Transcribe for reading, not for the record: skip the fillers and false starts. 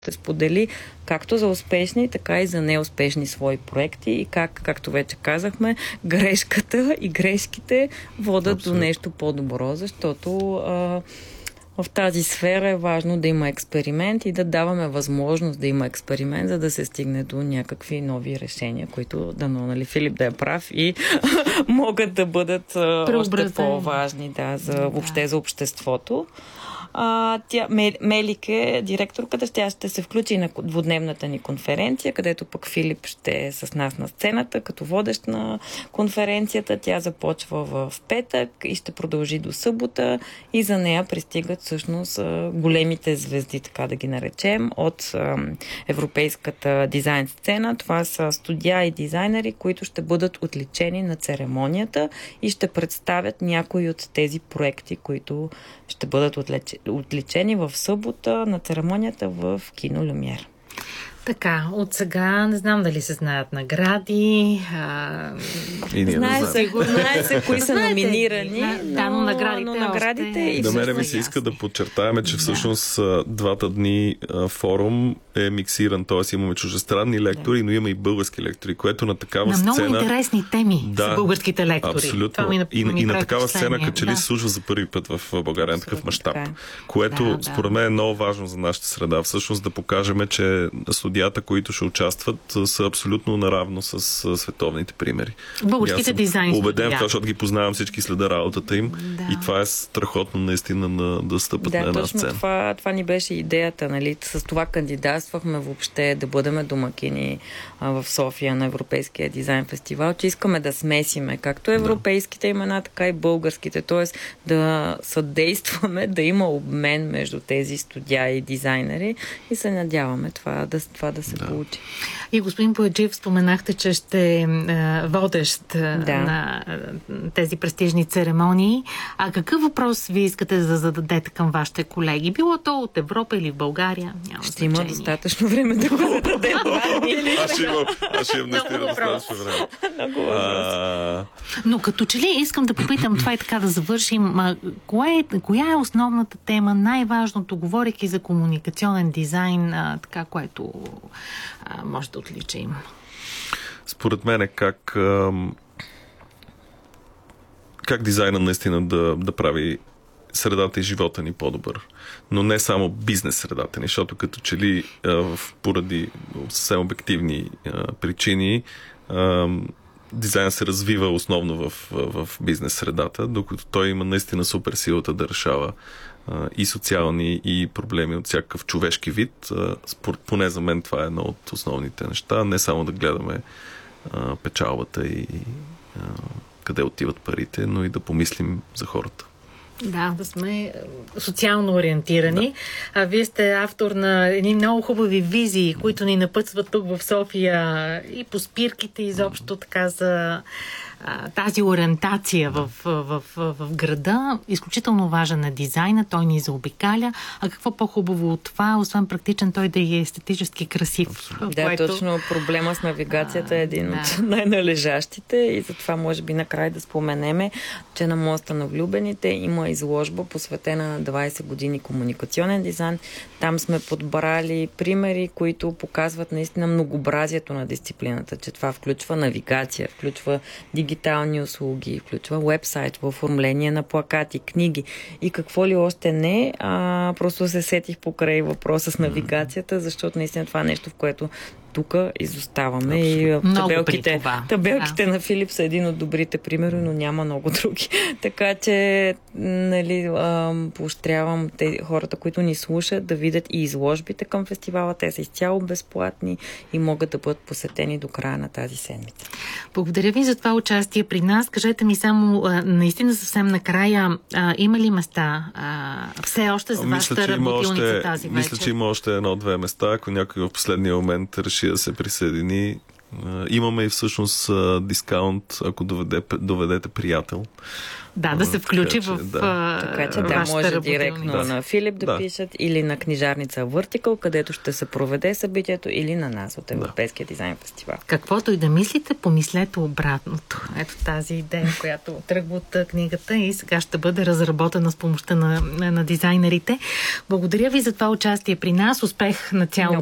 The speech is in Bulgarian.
ще сподели както за успешни, така и за неуспешни свои проекти и както вече казахме, грешката и грешките водят до нещо по-добро, защото в тази сфера е важно да има експеримент и да даваме възможност да има експеримент, за да се стигне до някакви нови решения, които дано, Филип да е прав и могат да бъдат още по-важни въобще за обществото. Мелике, директорката, тя ще се включи на двудневната ни конференция, където пък Филип ще е с нас на сцената, като водещ на конференцията. Тя започва в петък и ще продължи до събота и за нея пристигат всъщност големите звезди, така да ги наречем, от европейската дизайн сцена. Това са студия и дизайнери, които ще бъдат отличени на церемонията и ще представят някои от тези проекти, които ще бъдат отличени в събота на церемонията в Кино Люмиер. Така, от сега не знам дали се знаят награди. Знае се кои са номинирани, но наградите на мене ми се иска да подчертаем, че всъщност двата дни форум е миксиран, т.е. имаме чуждестранни лектори, но има и български лектори, което на такава сцена... На много интересни теми са българските лектори. Абсолютно. И на такава сцена, като че ли се служва за първи път в България на такъв мащаб. Което според мен е много важно за нашата среда. Всъщност да покажем, че студията, които ще участват, са абсолютно наравно с световните примери. Българските дизайни. Убеден в това, защото ги познавам всички, следа работата им. И това е страхотно наистина да стъпат на една сцена. Това ни беше идеята, нали? С това кандидатствахме въобще да бъдем домакини в София на Европейския дизайн фестивал, че искаме да смесиме както европейските имена, така и българските. Т.е. да съдействаме да има обмен между тези студия и дизайнери и се надяваме това да се получи. И господин Бояджиев, споменахте, че ще водещ на тези престижни церемонии. А какъв въпрос ви искате да зададете към вашите колеги? Било то от Европа или в България? Ще има достатъчно време да го зададем. Аз ще имам наистина достатъчно време. Но като че ли искам да попитам това и така да завършим. Коя е основната тема, най-важното, говорейки за комуникационен дизайн, така, което може да отличим? Според мен е как дизайна наистина да прави средата и живота ни по-добър. Но не само бизнес средата ни, защото като че ли поради съвсем обективни причини дизайн се развива основно в бизнес средата, докато той има наистина супер силата да решава и социални, и проблеми от всякакъв човешки вид. Поне за мен това е едно от основните неща. Не само да гледаме печалбата и къде отиват парите, но и да помислим за хората. Да сме социално ориентирани. А вие сте автор на едни много хубави визии, които ни напътстват тук в София и по спирките, изобщо така за тази ориентация в града. Изключително важен е дизайна, той ни заобикаля. А какво по-хубаво от това, освен практичен, той да е естетически красив? Точно проблема с навигацията е един от най-належащите и затова може би накрая да споменеме, че на моста на влюбените има изложба, посветена на 20 години комуникационен дизайн. Там сме подбрали примери, които показват наистина многообразието на дисциплината, че това включва навигация, включва дигитални услуги, включва уебсайт, оформление на плакати, книги и какво ли още не. Просто се сетих покрай въпроса с навигацията, защото наистина това е нещо, в което тук изоставаме. И табелките на Филип са един от добрите примери, но няма много други. Така че поощрявам хората, които ни слушат, да видят и изложбите към фестивала. Те са изцяло безплатни и могат да бъдат посетени до края на тази седмица. Благодаря ви за това участие при нас. Кажете ми само, наистина съвсем накрая, има ли места все още за вашата работилница тази вечер? Мисля, че има още едно-две места. Ако някой в последния момент реши да се присъедини, Имаме и всъщност дискаунт, ако доведете приятел. Да се включи така, в така че може директно на Филип да пишат или на книжарница Vertical, където ще се проведе събитието, или на нас от Европейския дизайн фестивал. Каквото и да мислите, помислете обратното. Ето тази идея, която тръгва от книгата и сега ще бъде разработена с помощта на дизайнерите. Благодаря ви за това участие при нас. Успех на цялото